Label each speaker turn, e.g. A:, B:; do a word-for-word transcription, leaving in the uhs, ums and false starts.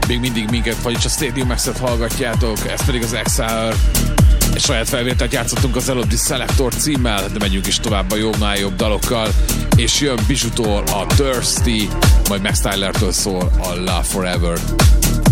A: Még mindig minket, vagyis a Stadium Max-et hallgatjátok, ez pedig az Exile. Egy saját felvételt játszottunk az előbbi Selector címmel, de megyünk is tovább a jobbnál jobb dalokkal, és jön Bijutól a Thirsty, majd Max Tylertől szól a Love Forever.